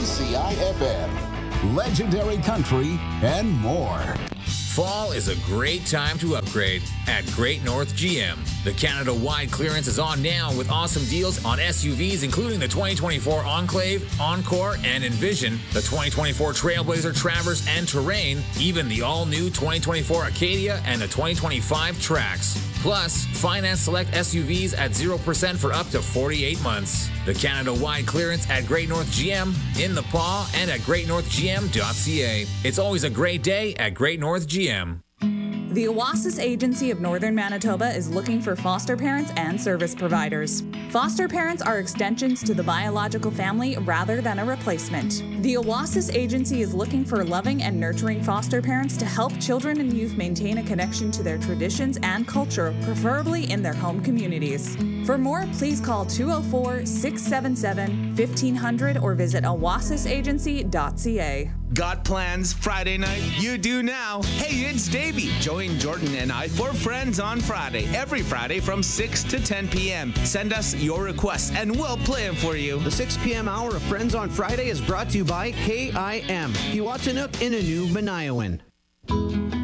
KCI-FM, Legendary Country, and more. Fall is a great time to upgrade at Great North GM. The Canada-wide clearance is on now with awesome deals on SUVs, including the 2024 Enclave, Encore, and Envision, the 2024 Trailblazer, Traverse, and Terrain, even the all-new 2024 Acadia and the 2025 Trax. Plus, finance select SUVs at 0% for up to 48 months. The Canada-wide clearance at Great North GM, in the PAW, and at greatnorthgm.ca. It's always a great day at Great North GM. The Oasis Agency of Northern Manitoba is looking for foster parents and service providers. Foster parents are extensions to the biological family rather than a replacement. The Oasis Agency is looking for loving and nurturing foster parents to help children and youth maintain a connection to their traditions and culture, preferably in their home communities. For more, please call 204-677-1500 or visit oasisagency.ca. Got plans Friday night? You do now. Hey, it's Davey. Join Jordan and I for Friends on Friday. Every Friday from 6 to 10 p.m. Send us your requests and we'll play them for you. The 6 p.m. hour of Friends on Friday is brought to you by KIM, Kiwatanuk, Inanu, Manayowan.